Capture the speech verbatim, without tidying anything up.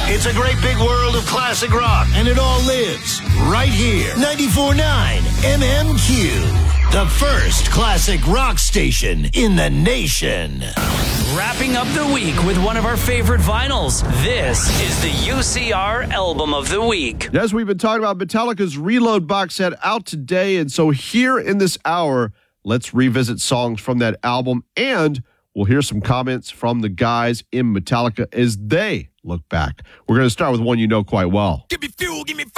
It's a great big world of classic rock, and it all lives right here. ninety-four point nine M M Q, the first classic rock station in the nation. Wrapping up the week with one of our favorite vinyls. This is the U C R Album of the Week. Yes, we've been talking about Metallica's Reload box set out today, and so here in this hour, let's revisit songs from that album, and we'll hear some comments from the guys in Metallica as they look back. We're going to start with one you know quite well. Give me fuel, give me fire.